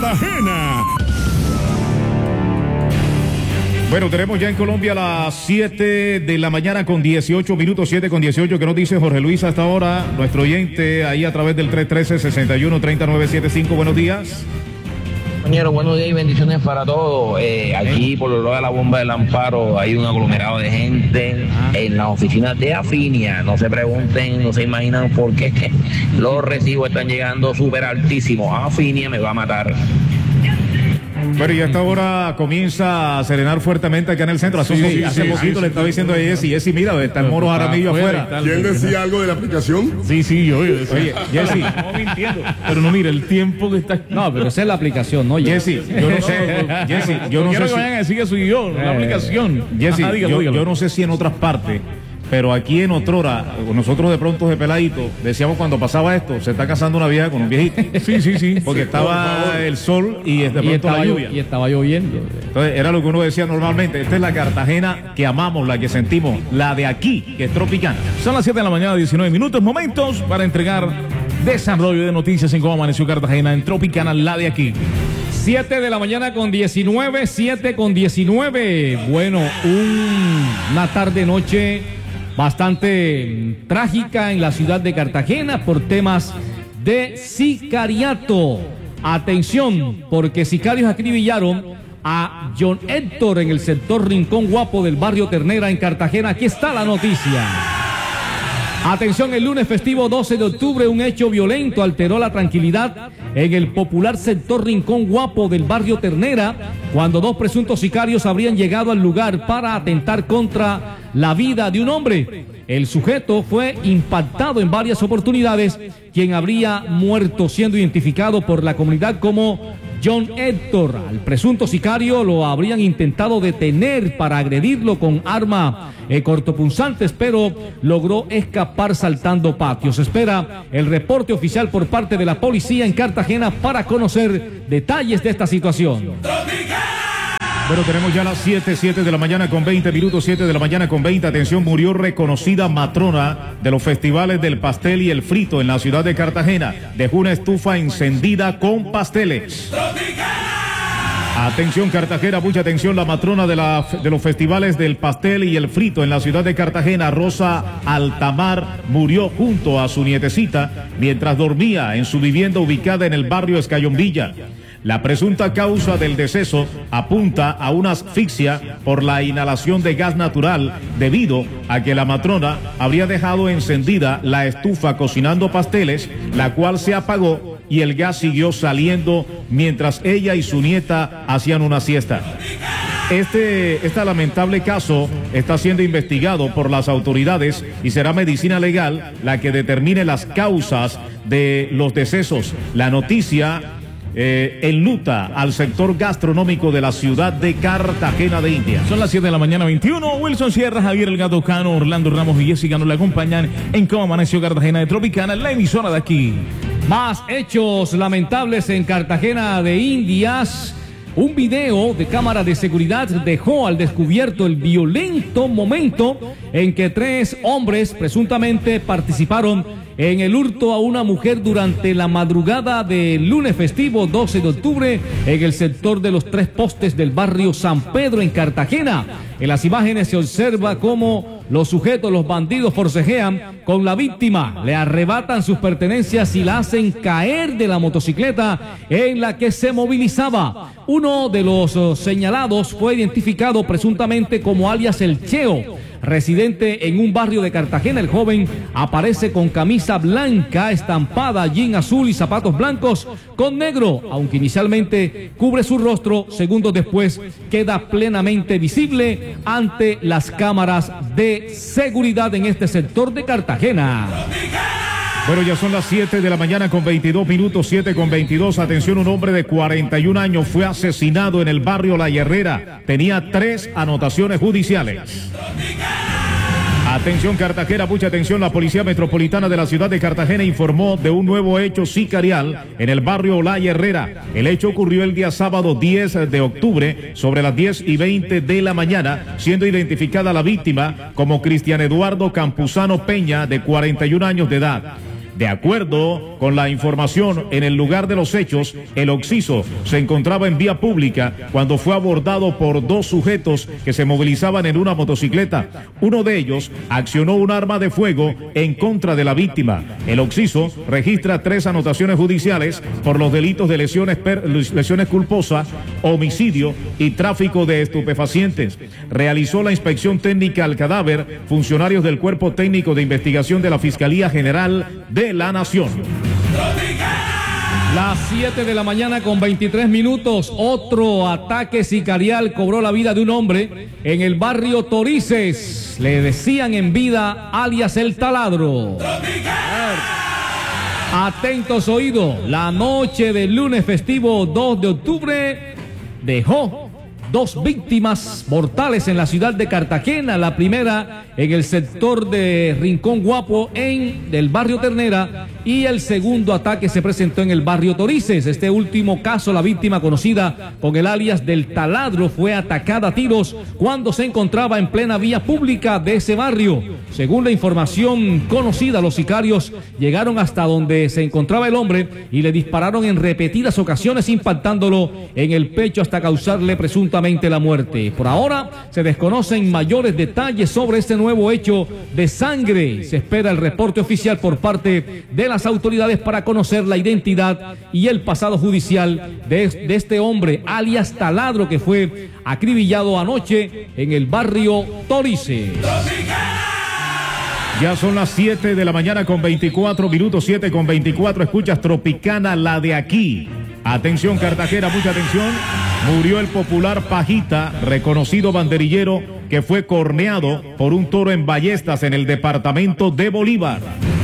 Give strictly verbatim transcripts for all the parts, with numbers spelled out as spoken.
Cartagena. Bueno, tenemos ya en Colombia las siete de la mañana con dieciocho minutos, siete con dieciocho. ¿Qué nos dice Jorge Luis hasta ahora? Nuestro oyente ahí a través del tres uno tres, seis uno, tres nueve siete cinco. Buenos días. Compañero, buenos días y bendiciones para todos. Eh, aquí, por lo lado de la bomba del Amparo, hay un aglomerado de gente en las oficinas de Afinia. No se pregunten, no se imaginan por qué los recibos están llegando súper altísimos. Afinia me va a matar. Pero y a esta hora comienza a serenar fuertemente acá en el centro. Hace, sí, sí, hace sí, poquito sí, le estaba diciendo a Jessy, Jessy, mira, está el Moro Jaramillo afuera. ¿Y él decía algo de la aplicación? Sí, sí, yo, yo decía. Oye, Jessy, no mintiendo. Pero no, mira, el tiempo que está... No, pero esa es la aplicación, ¿no? Jessy, yo no sé, Jessy, yo no sé si... que vayan a decir que soy yo, la aplicación. Jessy, yo, yo no sé si en otras partes... Pero aquí en Otrora, nosotros de pronto de peladito, decíamos cuando pasaba esto, se está casando una vieja con un viejito. Sí, sí, sí. Porque sí, estaba el sol y de pronto y estaba la lluvia. Y estaba lloviendo. Entonces era lo que uno decía normalmente. Esta es la Cartagena que amamos, la que sentimos, la de aquí, que es tropicana. Son las siete de la mañana, diecinueve minutos, momentos para entregar desarrollo de noticias en cómo amaneció Cartagena en Tropicana, la de aquí. siete de la mañana con diecinueve, siete con diecinueve. Bueno, un, una tarde-noche bastante trágica en la ciudad de Cartagena por temas de sicariato. Atención, porque sicarios acribillaron a John Héctor en el sector Rincón Guapo del barrio Ternera en Cartagena. Aquí está la noticia. Atención, el lunes festivo doce de octubre, un hecho violento alteró la tranquilidad en el popular sector Rincón Guapo del barrio Ternera, cuando dos presuntos sicarios habrían llegado al lugar para atentar contra la vida de un hombre. El sujeto fue impactado en varias oportunidades, quien habría muerto, siendo identificado por la comunidad como John Héctor. Al presunto sicario lo habrían intentado detener para agredirlo con arma eh, cortopunzantes, pero logró escapar saltando patios. Espera el reporte oficial por parte de la policía en Cartagena para conocer detalles de esta situación. Bueno, tenemos ya las siete, siete de la mañana con veinte minutos, siete de la mañana con veinte. Atención, murió reconocida matrona de los festivales del pastel y el frito en la ciudad de Cartagena. Dejó una estufa encendida con pasteles. Atención, Cartagena, mucha atención. La matrona de, la, de los festivales del pastel y el frito en la ciudad de Cartagena, Rosa Altamar, murió junto a su nietecita mientras dormía en su vivienda ubicada en el barrio Escayón-Villa. La presunta causa del deceso apunta a una asfixia por la inhalación de gas natural debido a que la matrona habría dejado encendida la estufa cocinando pasteles, la cual se apagó y el gas siguió saliendo mientras ella y su nieta hacían una siesta. Este, este lamentable caso está siendo investigado por las autoridades y será medicina legal la que determine las causas de los decesos. La noticia Eh, enluta al sector gastronómico de la ciudad de Cartagena de India. Son las siete de la mañana, veintiuno. Wilson Sierra, Javier El Gato Cano, Orlando Ramos y Jessica nos le acompañan en Cómo Amaneció Cartagena de Tropicana, la emisora de aquí. Más hechos lamentables en Cartagena de Indias. Un video de cámara de seguridad dejó al descubierto el violento momento en que tres hombres presuntamente participaron en el hurto a una mujer durante la madrugada del lunes festivo doce de octubre en el sector de los Tres Postes del barrio San Pedro en Cartagena. En las imágenes se observa cómo los sujetos, los bandidos, forcejean con la víctima, le arrebatan sus pertenencias y la hacen caer de la motocicleta en la que se movilizaba. Uno de los uh, señalados fue identificado presuntamente como alias El Cheo, residente en un barrio de Cartagena. El joven aparece con camisa blanca estampada, jean azul y zapatos blancos con negro, aunque inicialmente cubre su rostro, segundos después queda plenamente visible ante las cámaras de seguridad en este sector de Cartagena. Bueno, ya son las siete de la mañana con veintidós minutos, siete con veintidós. Atención, un hombre de cuarenta y un años fue asesinado en el barrio La Herrera. Tenía tres anotaciones judiciales. Atención, Cartagena, mucha atención. La Policía Metropolitana de la ciudad de Cartagena informó de un nuevo hecho sicarial en el barrio La Herrera. El hecho ocurrió el día sábado diez de octubre sobre las diez y veinte de la mañana, siendo identificada la víctima como Cristian Eduardo Campuzano Peña, de cuarenta y un años de edad. De acuerdo con la información, en el lugar de los hechos, el occiso se encontraba en vía pública cuando fue abordado por dos sujetos que se movilizaban en una motocicleta. Uno de ellos accionó un arma de fuego en contra de la víctima. El occiso registra tres anotaciones judiciales por los delitos de lesiones, per, lesiones culposas, homicidio y tráfico de estupefacientes. Realizó la inspección técnica al cadáver funcionarios del Cuerpo Técnico de Investigación de la Fiscalía General de la Nación. Las siete de la mañana con veintitrés minutos, otro ataque sicarial cobró la vida de un hombre en el barrio Torices. Le decían en vida alias el Taladro. Atentos oídos, la noche del lunes festivo dos de octubre dejó dos víctimas mortales en la ciudad de Cartagena. La primera en el sector de Rincón Guapo, en del barrio Ternera, y el segundo ataque se presentó en el barrio Torices. Este último caso, la víctima, conocida con el alias del Taladro, fue atacada a tiros cuando se encontraba en plena vía pública de ese barrio. Según la información conocida, los sicarios llegaron hasta donde se encontraba el hombre y le dispararon en repetidas ocasiones, impactándolo en el pecho hasta causarle presuntamente la muerte. Por ahora se desconocen mayores detalles sobre este nuevo hecho de sangre. Se espera el reporte oficial por parte de las autoridades para conocer la identidad y el pasado judicial de, de este hombre alias Taladro, que fue acribillado anoche en el barrio Torices. Ya son las siete de la mañana con veinticuatro minutos, siete con veinticuatro. Escuchas Tropicana, la de aquí. Atención Cartagena, mucha atención. Murió el popular Pajita, reconocido banderillero, que fue corneado por un toro en Ballestas, en el departamento de Bolívar.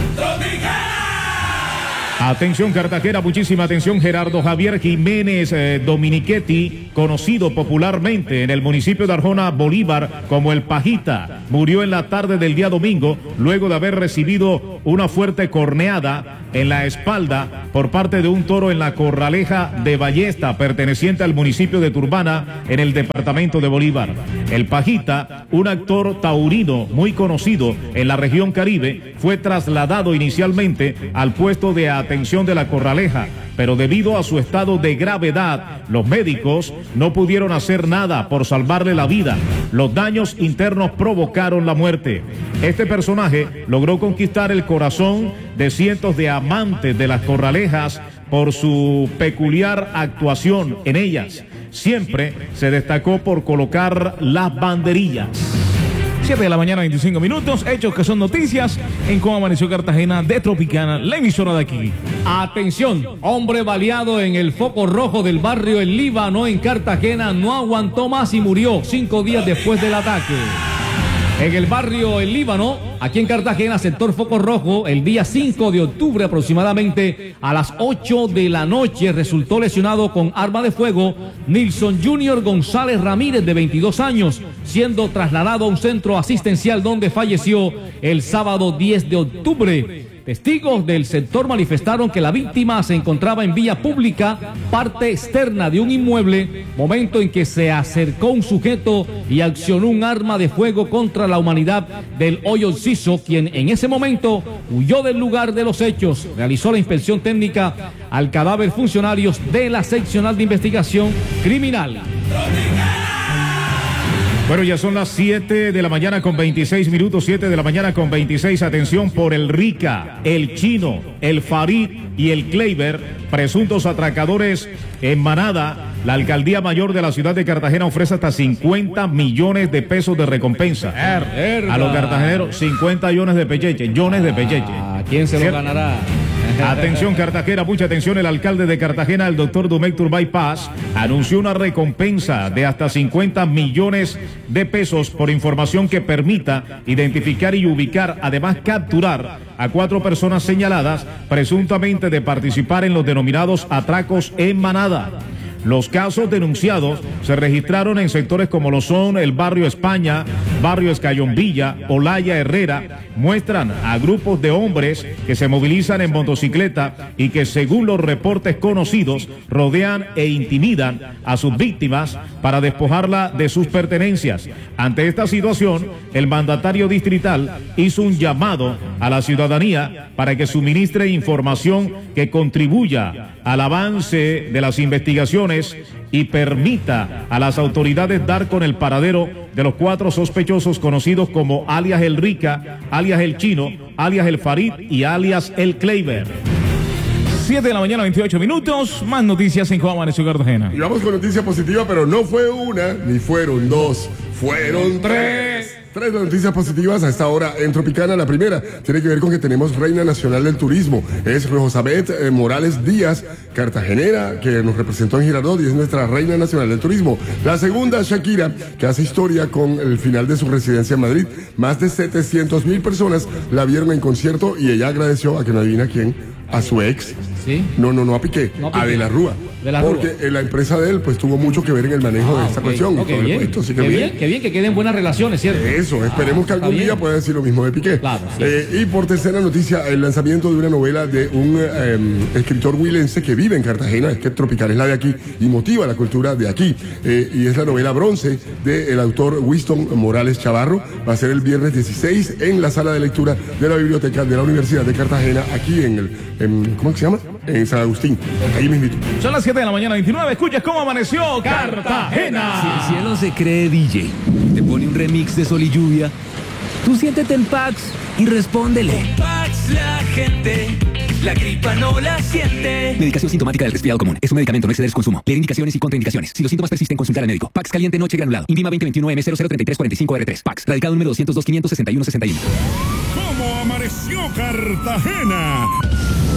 Atención Cartagena, muchísima atención. Gerardo Javier Jiménez eh, Dominichetti, conocido popularmente en el municipio de Arjona, Bolívar, como el Pajita, murió en la tarde del día domingo luego de haber recibido una fuerte corneada en la espalda por parte de un toro en la Corraleja de Ballesta, perteneciente al municipio de Turbana, en el departamento de Bolívar. El Pajita, un actor taurino muy conocido en la región Caribe, fue trasladado inicialmente al puesto de atención de la Corraleja, pero debido a su estado de gravedad, los médicos no pudieron hacer nada por salvarle la vida. Los daños internos provocaron la muerte. Este personaje logró conquistar el corazón de cientos de amantes de las corralejas por su peculiar actuación en ellas. Siempre se destacó por colocar las banderillas. siete de la mañana, veinticinco minutos, hechos que son noticias en Cómo Amaneció Cartagena de Tropicana, la emisora de aquí. Atención, hombre baleado en el foco rojo del barrio El Líbano en Cartagena no aguantó más y murió cinco días después del ataque. En el barrio El Líbano, aquí en Cartagena, sector Foco Rojo, el día cinco de octubre aproximadamente a las ocho de la noche, resultó lesionado con arma de fuego Nilson Junior González Ramírez, de veintidós años, siendo trasladado a un centro asistencial donde falleció el sábado diez de octubre. Testigos del sector manifestaron que la víctima se encontraba en vía pública, parte externa de un inmueble, momento en que se acercó un sujeto y accionó un arma de fuego contra la humanidad del hoyo Ciso, quien en ese momento huyó del lugar de los hechos. Realizó la inspección técnica al cadáver funcionarios de la seccional de investigación criminal. Bueno, ya son las siete de la mañana con veintiséis minutos, siete de la mañana con veintiséis. Atención por el Rica, el Chino, el Farid y el Kleiber, presuntos atracadores en manada. La Alcaldía Mayor de la ciudad de Cartagena ofrece hasta cincuenta millones de pesos de recompensa. Herda. A los cartageneros, cincuenta millones de pecheche, millones de pecheche. ¿A quién se lo ganará? Atención Cartagena, mucha atención. El alcalde de Cartagena, el doctor Domecq Turbay Paz, anunció una recompensa de hasta cincuenta millones de pesos por información que permita identificar y ubicar, además capturar a cuatro personas señaladas presuntamente de participar en los denominados atracos en manada. Los casos denunciados se registraron en sectores como lo son el barrio España, barrio Escayón-Villa, Olaya, Herrera. Muestran a grupos de hombres que se movilizan en motocicleta y que, según los reportes conocidos, rodean e intimidan a sus víctimas para despojarla de sus pertenencias. Ante esta situación, el mandatario distrital hizo un llamado a la ciudadanía para que suministre información que contribuya al avance de las investigaciones y permita a las autoridades dar con el paradero de los cuatro sospechosos conocidos como alias El Rica, alias El Chino, alias El Farid y alias El Kleiber. siete de la mañana, veintiocho minutos. Más noticias en Cómo Amaneció Cartagena. Y vamos con noticia positiva, pero no fue una, ni fueron dos, fueron tres. Tres noticias positivas a esta hora en Tropicana. La primera tiene que ver con que tenemos Reina Nacional del Turismo. Es Rosabeth eh, Morales Díaz, cartagenera, que nos representó en Girardot y es nuestra Reina Nacional del Turismo. La segunda, Shakira, que hace historia con el final de su residencia en Madrid. Más de setecientos mil personas la vieron en concierto y ella agradeció a que no adivina quién, a su ex. ¿Sí? No, no, no a Piqué, no, Piqué. a De la Rúa. De la Rúa. Porque eh, la empresa de él pues tuvo mucho que ver en el manejo Ah, de esta okay, cuestión. okay, y todo bien. el puesto, así que Qué bien. bien, qué bien que queden buenas relaciones, ¿cierto? Eso, esperemos Ah, que algún está día bien. pueda decir lo mismo de Piqué. Claro, sí. Eh, y por tercera noticia, el lanzamiento de una novela de un eh, escritor huilense que vive en Cartagena, es que Tropical es la de aquí y motiva la cultura de aquí. Eh, y es la novela Bronce del autor Winston Morales Chavarro. Va a ser el viernes dieciséis en la sala de lectura de la biblioteca de la Universidad de Cartagena, aquí en el, en, ¿cómo se llama? En San Agustín, ahí mismito. Son las siete de la mañana, veintinueve. Escuchas Cómo Amaneció Cartagena. Si el cielo se cree D J, te pone un remix de Sol y Lluvia, tú siéntete en Pax y respóndele. Pax, la gente, la gripa no la siente. Medicación sintomática del resfriado común. Es un medicamento, no exceder su consumo. Leer indicaciones y contraindicaciones. Si los síntomas persisten, consultar al médico. Pax caliente noche granulado. Invima veinte veintiuno M cero cero treinta y tres cuarenta y cinco R tres. Pax. Radicado número doscientos dos quinientos sesenta y uno sesenta y uno. ¿Cómo amaneció Cartagena?